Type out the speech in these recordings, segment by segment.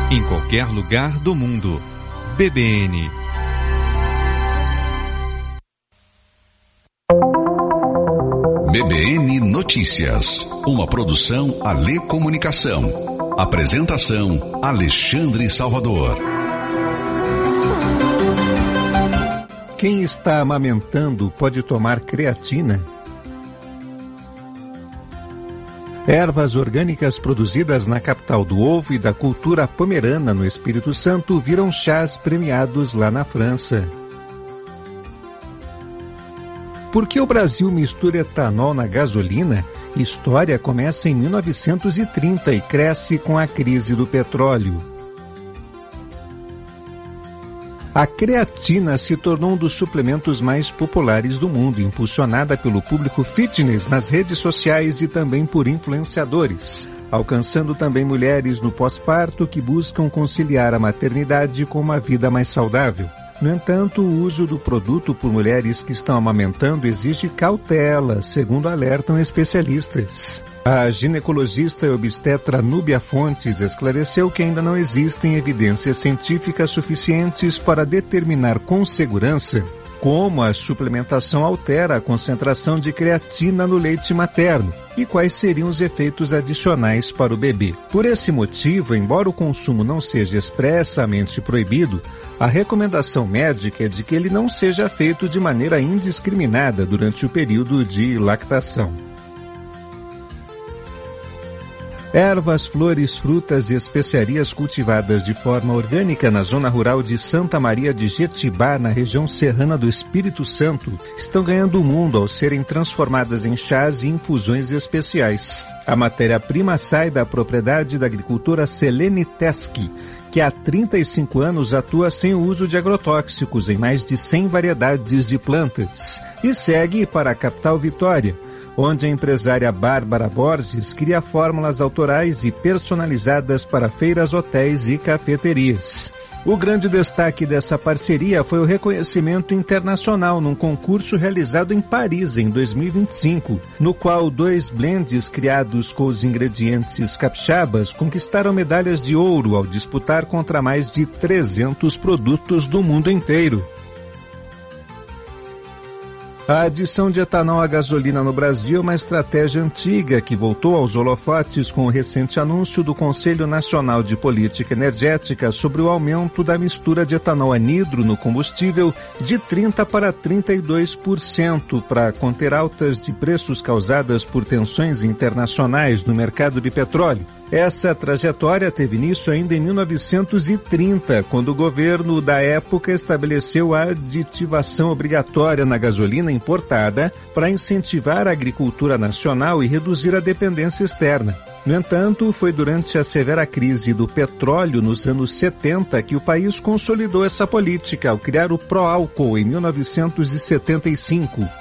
em qualquer lugar do mundo. BBN. BBN Notícias, uma produção Alê Comunicação. Apresentação Alexandre Salvador. Quem está amamentando pode tomar creatina? Ervas orgânicas produzidas na capital do ovo e da cultura pomerana no Espírito Santo viram chás premiados lá na França. Por que o Brasil mistura etanol na gasolina? História começa em 1930 e cresce com a crise do petróleo. A creatina se tornou um dos suplementos mais populares do mundo, impulsionada pelo público fitness nas redes sociais e também por influenciadores, alcançando também mulheres no pós-parto que buscam conciliar a maternidade com uma vida mais saudável. No entanto, o uso do produto por mulheres que estão amamentando exige cautela, segundo alertam especialistas. A ginecologista e obstetra Núbia Fontes esclareceu que ainda não existem evidências científicas suficientes para determinar com segurança como a suplementação altera a concentração de creatina no leite materno e quais seriam os efeitos adicionais para o bebê. Por esse motivo, embora o consumo não seja expressamente proibido, a recomendação médica é de que ele não seja feito de maneira indiscriminada durante o período de lactação. Ervas, flores, frutas e especiarias cultivadas de forma orgânica na zona rural de Santa Maria de Jetibá, na região serrana do Espírito Santo, estão ganhando o mundo ao serem transformadas em chás e infusões especiais. A matéria-prima sai da propriedade da agricultora Selene Teske, que há 35 anos atua sem o uso de agrotóxicos em mais de 100 variedades de plantas, e segue para a capital Vitória, onde a empresária Bárbara Borges cria fórmulas autorais e personalizadas para feiras, hotéis e cafeterias. O grande destaque dessa parceria foi o reconhecimento internacional num concurso realizado em Paris em 2025, no qual 2 blends criados com os ingredientes capixabas conquistaram medalhas de ouro ao disputar contra mais de 300 produtos do mundo inteiro. A adição de etanol à gasolina no Brasil é uma estratégia antiga que voltou aos holofotes com o recente anúncio do Conselho Nacional de Política Energética sobre o aumento da mistura de etanol anidro no combustível de 30% para 32% para conter altas de preços causadas por tensões internacionais no mercado de petróleo. Essa trajetória teve início ainda em 1930, quando o governo da época estabeleceu a aditivação obrigatória na gasolina importada para incentivar a agricultura nacional e reduzir a dependência externa. No entanto, foi durante a severa crise do petróleo nos anos 70 que o país consolidou essa política ao criar o Proálcool em 1975.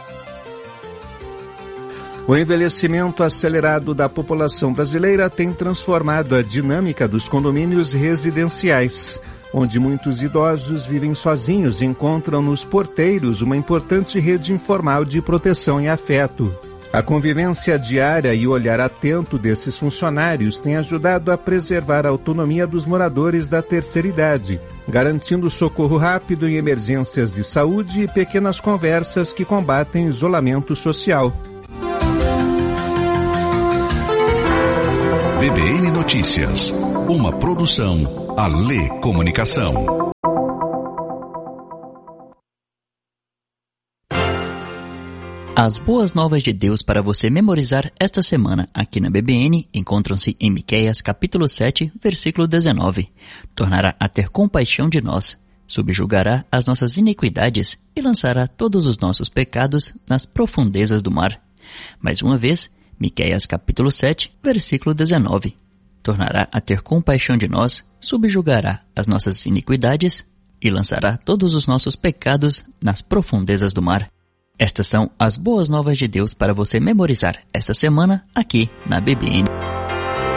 O envelhecimento acelerado da população brasileira tem transformado a dinâmica dos condomínios residenciais, onde muitos idosos vivem sozinhos e encontram nos porteiros uma importante rede informal de proteção e afeto. A convivência diária e o olhar atento desses funcionários tem ajudado a preservar a autonomia dos moradores da terceira idade, garantindo socorro rápido em emergências de saúde e pequenas conversas que combatem o isolamento social. BBN Notícias, uma produção Alê Comunicação. As boas novas de Deus para você memorizar esta semana aqui na BBN encontram-se em Miqueias capítulo 7, versículo 19. Tornará a ter compaixão de nós, subjugará as nossas iniquidades e lançará todos os nossos pecados nas profundezas do mar. Mais uma vez, Miqueias capítulo 7, versículo 19. Tornará a ter compaixão de nós, subjugará as nossas iniquidades e lançará todos os nossos pecados nas profundezas do mar. Estas são as boas novas de Deus para você memorizar esta semana aqui na BBN.